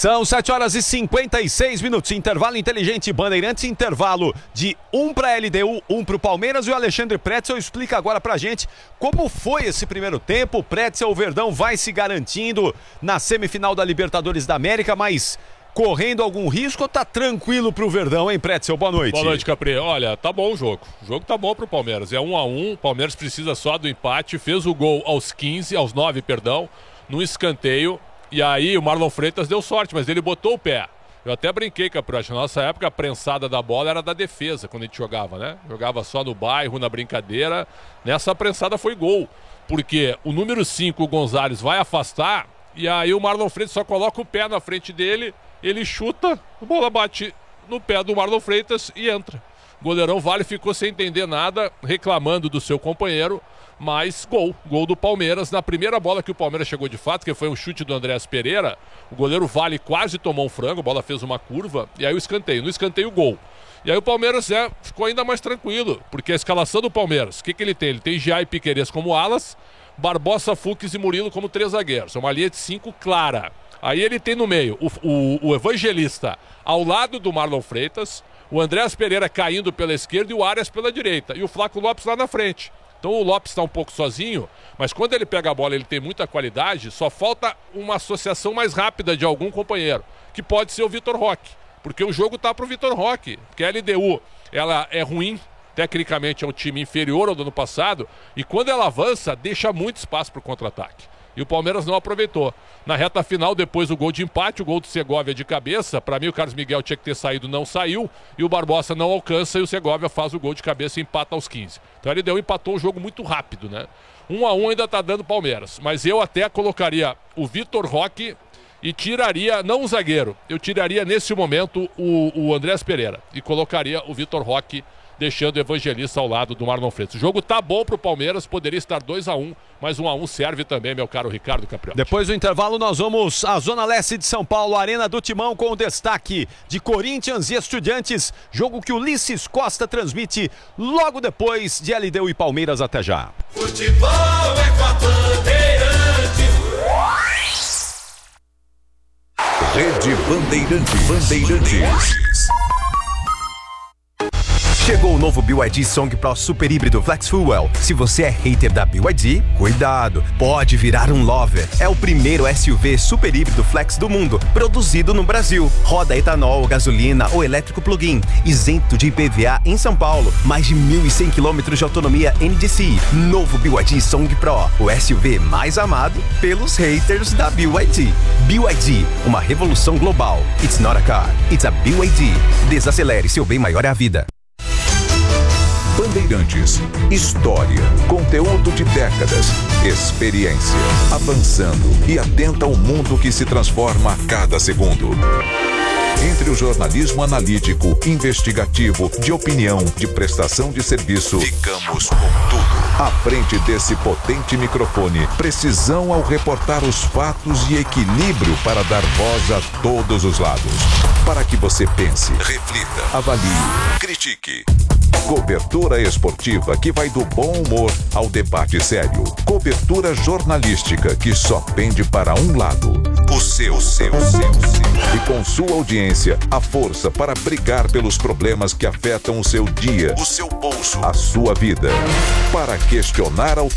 São 7h56, intervalo inteligente Bandeirantes, intervalo de 1 para a LDU, 1 para o Palmeiras, e o Alexandre Pretzel explica agora pra gente como foi esse primeiro tempo. O Pretzel, o Verdão vai se garantindo na semifinal da Libertadores da América, mas correndo algum risco ou tá tranquilo pro Verdão, hein, Pretzel? Boa noite. Boa noite, Capri. Olha, tá bom o jogo. O jogo tá bom pro Palmeiras. É 1-1, o Palmeiras precisa só do empate, fez o gol aos 9, no escanteio. E aí o Marlon Freitas deu sorte, mas ele botou o pé. Eu até brinquei, Capri. Na nossa época a prensada da bola era da defesa, quando a gente jogava, né? Jogava só no bairro, na brincadeira. Nessa prensada foi gol. Porque o número 5, o Gonzalez, vai afastar, e aí o Marlon Freitas só coloca o pé na frente dele. Ele chuta, a bola bate no pé do Marlon Freitas e entra. O goleirão Vale ficou sem entender nada, reclamando do seu companheiro, mas gol do Palmeiras. Na primeira bola que o Palmeiras chegou de fato, que foi um chute do Andréas Pereira, o goleiro Vale quase tomou um frango, a bola fez uma curva, e aí o escanteio. No escanteio, gol. E aí o Palmeiras ficou ainda mais tranquilo, porque a escalação do Palmeiras, o que ele tem? Ele tem Jean e Piquerez como alas, Barbosa, Fux e Murilo como 3 zagueiros. É uma linha de 5 clara. Aí ele tem no meio o Evangelista ao lado do Marlon Freitas, o Andréas Pereira caindo pela esquerda e o Arias pela direita. E o Flaco Lopes lá na frente. Então o Lopes está um pouco sozinho, mas quando ele pega a bola ele tem muita qualidade, só falta uma associação mais rápida de algum companheiro, que pode ser o Vitor Roque. Porque o jogo tá pro Vitor Roque. Porque a LDU, ela é ruim, tecnicamente é um time inferior ao do ano passado, e quando ela avança, deixa muito espaço pro contra-ataque. E o Palmeiras não aproveitou. Na reta final, depois do gol de empate, o gol do Segovia de cabeça, para mim o Carlos Miguel tinha que ter saído, não saiu, e o Barbosa não alcança, e o Segovia faz o gol de cabeça e empata aos 15. Então ele empatou o jogo muito rápido, né? 1-1 ainda tá dando Palmeiras, mas eu até colocaria o Vitor Roque e tiraria, não o zagueiro, eu tiraria nesse momento o Andréas Pereira e colocaria o Vitor Roque, deixando o Evangelista ao lado do Marlon Freitas. O jogo tá bom pro Palmeiras, poderia estar 2-1, mas 1-1 serve também, meu caro Ricardo Capriotti. Depois do intervalo nós vamos à Zona Leste de São Paulo, Arena do Timão, com o destaque de Corinthians e Estudiantes, jogo que o Ulisses Costa transmite logo depois de LDU e Palmeiras. Até já. Futebol é com a Bandeirantes. Rede Bandeirantes. Chegou o novo BYD Song Pro Super Híbrido Flex Fuel. Se você é hater da BYD, cuidado, pode virar um lover. É o primeiro SUV super híbrido flex do mundo, produzido no Brasil. Roda etanol, gasolina ou elétrico plug-in, isento de IPVA em São Paulo. Mais de 1.100 km de autonomia NDCi. Novo BYD Song Pro, o SUV mais amado pelos haters da BYD. BYD, uma revolução global. It's not a car, it's a BYD. Desacelere, seu bem maior é a vida. Bandeirantes, história, conteúdo de décadas, experiência, avançando e atenta ao mundo que se transforma a cada segundo. Entre o jornalismo analítico, investigativo, de opinião, de prestação de serviço, ficamos com tudo. À frente desse potente microfone, precisão ao reportar os fatos e equilíbrio para dar voz a todos os lados. Para que você pense, reflita, avalie, critique. Cobertura esportiva que vai do bom humor ao debate sério. Cobertura jornalística que só pende para um lado. O seu. E com sua audiência, a força para brigar pelos problemas que afetam o seu dia, o seu bolso, a sua vida. Para questionar